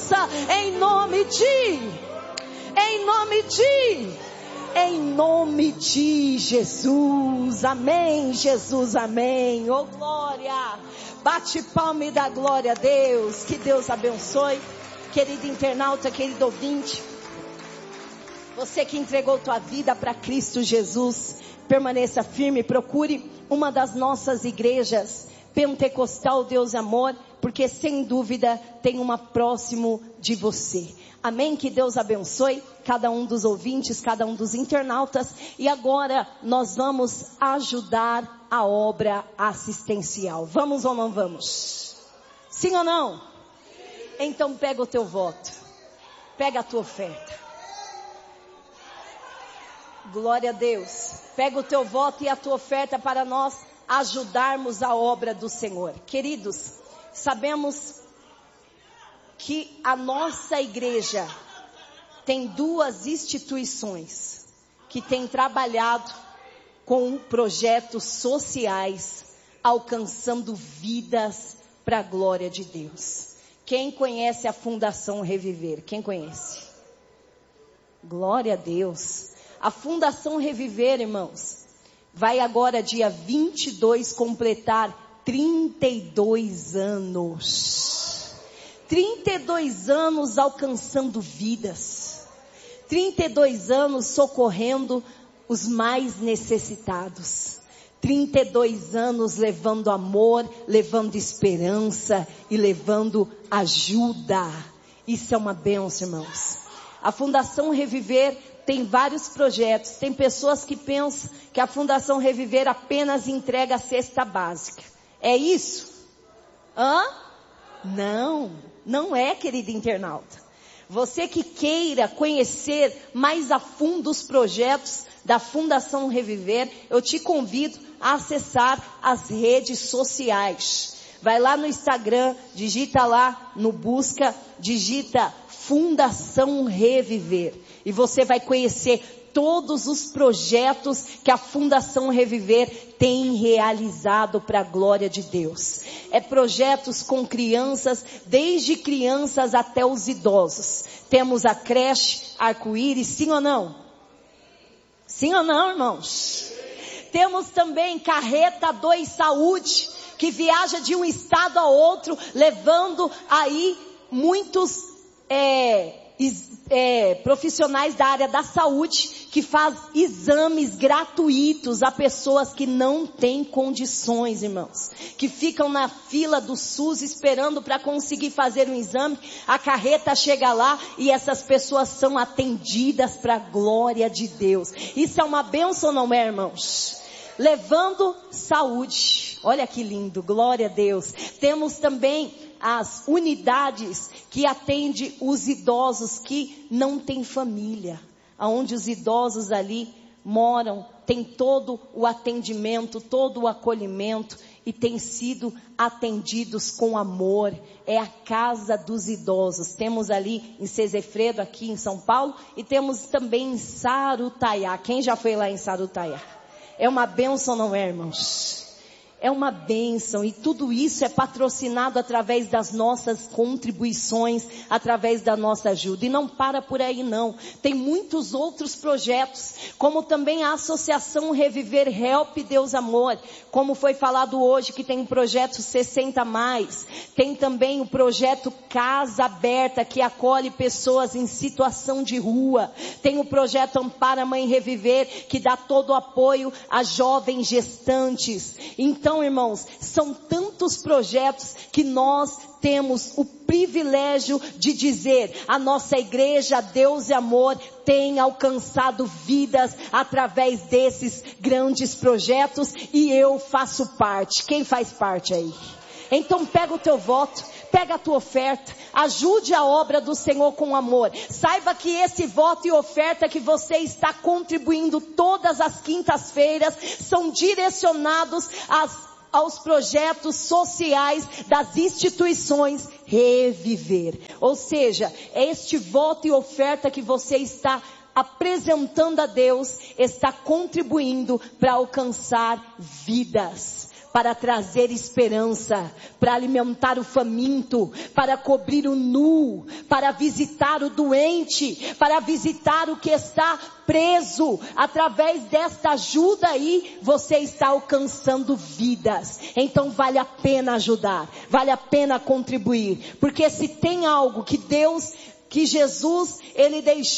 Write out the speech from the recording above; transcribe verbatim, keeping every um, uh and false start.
força, em nome de, em nome de, em nome de Jesus. Amém, Jesus, amém. Oh, glória. Bate palma e dá glória a Deus. Que Deus abençoe. Querido internauta, querido ouvinte, você que entregou tua vida para Cristo Jesus, permaneça firme, procure uma das nossas igrejas Pentecostal Deus e Amor, porque sem dúvida tem uma próximo de você. Amém? Que Deus abençoe cada um dos ouvintes, cada um dos internautas. E agora nós vamos ajudar a obra assistencial. Vamos ou não vamos? Sim ou não? Então pega o teu voto, pega a tua oferta. Glória a Deus. Pega o teu voto e a tua oferta para nós ajudarmos a obra do Senhor. Queridos, sabemos que a nossa igreja tem duas instituições que têm trabalhado com projetos sociais, alcançando vidas para a glória de Deus. Quem conhece a Fundação Reviver? Quem conhece? Glória a Deus. A Fundação Reviver, irmãos, vai agora dia vinte e dois completar trinta e dois anos. trinta e dois anos alcançando vidas. trinta e dois anos socorrendo os mais necessitados. trinta e dois anos levando amor, levando esperança e levando ajuda. Isso é uma bênção, irmãos. A Fundação Reviver tem vários projetos. Tem pessoas que pensam que a Fundação Reviver apenas entrega a cesta básica. É isso? Hã? Não, não é, querido internauta. Você que queira conhecer mais a fundo os projetos da Fundação Reviver, eu te convido a acessar as redes sociais. Vai lá no Instagram, digita lá no busca, digita Fundação Reviver. E você vai conhecer todos os projetos que a Fundação Reviver tem realizado para a glória de Deus. É projetos com crianças, desde crianças até os idosos. Temos a creche Arco-Íris, sim ou não? Sim ou não, irmãos? Temos também Carreta dois Saúde, que viaja de um estado a outro, levando aí muitos é, é, profissionais da área da saúde, que faz exames gratuitos a pessoas que não têm condições, irmãos, que ficam na fila do SUS esperando para conseguir fazer um exame. A carreta chega lá e essas pessoas são atendidas para a glória de Deus. Isso é uma bênção, não é, irmãos? Levando saúde. Olha que lindo, glória a Deus. Temos também as unidades que atendem os idosos que não têm família. Onde os idosos ali moram, tem todo o atendimento, todo o acolhimento e têm sido atendidos com amor. É a casa dos idosos. Temos ali em Sesefredo, aqui em São Paulo, e temos também em Sarutaiá. Quem já foi lá em Sarutaiá? É uma bênção, não é, irmãos? É uma bênção, e tudo isso é patrocinado através das nossas contribuições, através da nossa ajuda. E não para por aí não. Tem muitos outros projetos, como também a Associação Reviver Help Deus Amor, como foi falado hoje, que tem o projeto sessenta mais. Tem também o projeto Casa Aberta, que acolhe pessoas em situação de rua. Tem o projeto Ampara Mãe Reviver, que dá todo o apoio a jovens gestantes. Então, Então, irmãos, são tantos projetos que nós temos o privilégio de dizer: a nossa igreja Deus e Amor tem alcançado vidas através desses grandes projetos, e eu faço parte. Quem faz parte aí? Então pega o teu voto, pega a tua oferta, ajude a obra do Senhor com amor. Saiba que esse voto e oferta que você está contribuindo todas as quintas-feiras são direcionados às, aos projetos sociais das instituições Reviver. Ou seja, este voto e oferta que você está apresentando a Deus está contribuindo para alcançar vidas, para trazer esperança, para alimentar o faminto, para cobrir o nu, para visitar o doente, para visitar o que está preso. Através desta ajuda aí, você está alcançando vidas. Então vale a pena ajudar, vale a pena contribuir, porque se tem algo que Deus, que Jesus, Ele deixou